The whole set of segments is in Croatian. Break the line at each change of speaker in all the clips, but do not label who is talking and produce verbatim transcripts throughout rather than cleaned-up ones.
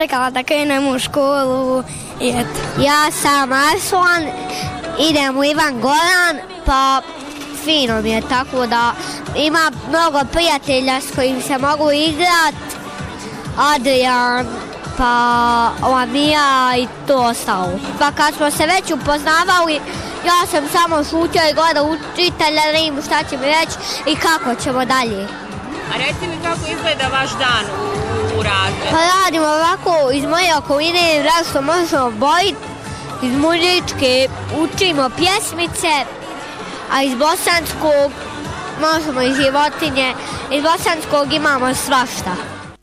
Rekala da krenem u školu i eto.
Ja sam Arslan, idem u Ivan Goran, pa fino mi je tako da ima mnogo prijatelja s kojim se mogu igrat. Adrian, pa Lamija i to ostalo. Pa kad smo se već upoznavali, ja sam samo šutio i gledao učitelja, da im šta će mi reći i kako ćemo dalje.
A reci mi kako izgleda vaš dan u, u razredu?
Pa radimo ovako iz moje okoline, različno možemo bojiti, iz muzičke učimo pjesmice, a iz bosanskog možemo i životinje, iz bosanskog imamo svašta.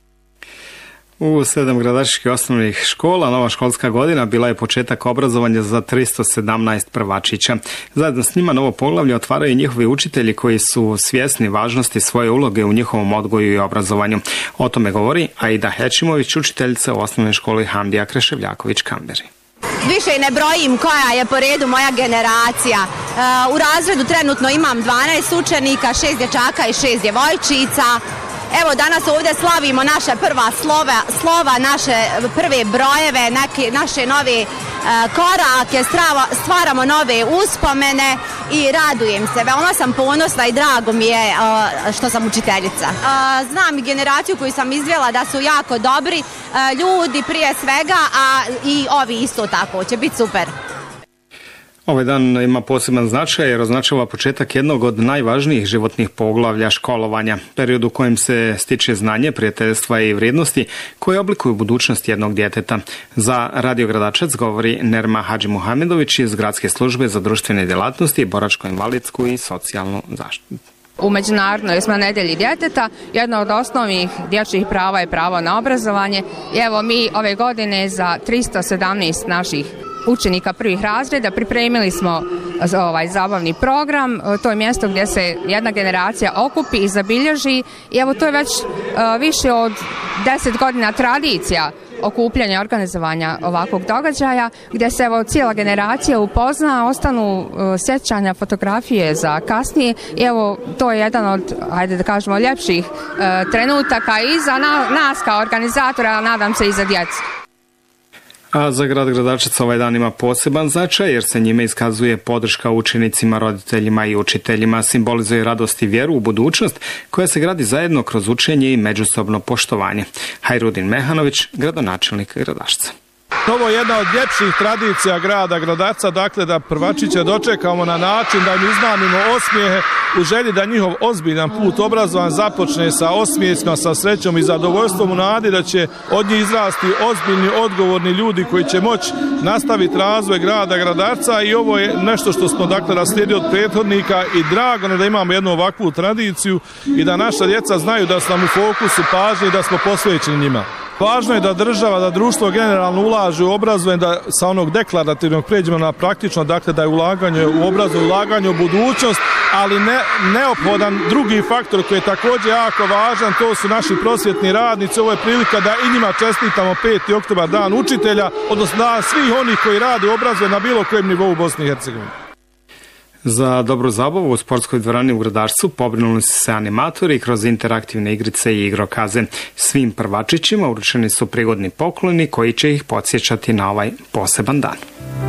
U sedam gradačkih osnovnih škola nova školska godina bila je početak obrazovanja za tristo sedamnaest prvačića. Zajedno s njima novo poglavlje otvaraju njihovi učitelji koji su svjesni važnosti svoje uloge u njihovom odgoju i obrazovanju. O tome govori Aida Hećimović, učiteljica u osnovnoj školi Hamdija Kreševljaković-Kamberi.
Više ne brojim koja je po redu moja generacija. U razredu trenutno imam dvanaest učenika, šest dječaka i šest djevojčica. Evo danas ovdje slavimo naše prva slova, slova naše prve brojeve, neke, naše nove uh, korake, strava, stvaramo nove uspomene i radujem se. Veoma sam ponosna i drago mi je uh, što sam učiteljica. Uh, znam i generaciju koju sam izvela da su jako dobri uh, ljudi prije svega, a i ovi isto tako, će biti super.
Ovaj dan ima poseban značaj jer označava početak jednog od najvažnijih životnih poglavlja školovanja, period u kojem se stiče znanje, prijateljstva i vrijednosti koje oblikuju budućnost jednog djeteta. Za Radio Gradačac govori Nerma Hadžimuhamedović iz Gradske službe za društvene djelatnosti, boračko-invalidsku i socijalnu zaštitu.
U Međunarodnoj smo nedelji djeteta. Jedno od osnovnih dječjih prava je pravo na obrazovanje. I evo mi ove godine za tristo sedamnaest naših učenika prvih razreda pripremili smo ovaj zabavni program. To je mjesto gdje se jedna generacija okupi i zabilježi i evo to je već uh, više od deset godina tradicija okupljanja i organizovanja ovakvog događaja gdje se evo cijela generacija upozna, ostanu uh, sjećanja, fotografije za kasnije i evo to je jedan od, ajde da kažemo, ljepših uh, trenutaka i za na, nas kao organizatora, nadam se i za djecu.
A za grad Gradačac ovaj dan ima poseban značaj jer se njime iskazuje podrška učenicima, roditeljima i učiteljima, simbolizuje radost i vjeru u budućnost koja se gradi zajedno kroz učenje i međusobno poštovanje. Hajrudin Mehanović, gradonačelnik Gradačca.
Ovo je jedna od ljepših tradicija grada Gradačca, dakle da prvačiće dočekamo na način da im iznamimo osmijehe u želji da njihov ozbiljan put obrazovan započne sa osmijecima, sa srećom i zadovoljstvom u nadi da će od njih izrasti ozbiljni, odgovorni ljudi koji će moći nastaviti razvoj grada Gradačca i ovo je nešto što smo dakle naslijedili od prethodnika i drago nam da imamo jednu ovakvu tradiciju i da naša djeca znaju da su nam u fokusu pažnje i da smo posvećeni njima. Važno je da država, da društvo generalno ulaže u obrazovanje, da sa onog deklarativnog pređemo na praktično, dakle da je ulaganje u obrazovanje, ulaganje u budućnost, ali ne, neophodan drugi faktor koji je također jako važan, to su naši prosvjetni radnici. Ovo je prilika da i njima čestitamo peti oktobar, dan učitelja, odnosno dan svih onih koji rade obrazovanje na bilo kojem nivou u Bosni i Hercegovini.
Za dobru zabavu u sportskoj dvorani u Gradačcu pobrinuli su se animatori kroz interaktivne igrice i igrokaze. Svim prvačićima uručeni su prigodni pokloni koji će ih podsjećati na ovaj poseban dan.